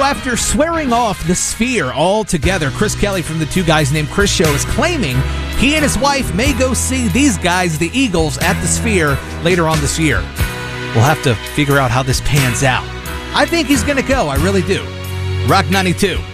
after swearing off the Sphere altogether, Chris Kelly from the Two Guys Named Chris show is claiming he and his wife may go see these guys, the Eagles, at the Sphere later on this year. We'll have to figure out how this pans out. I think he's going to go. I really do. Rock 92.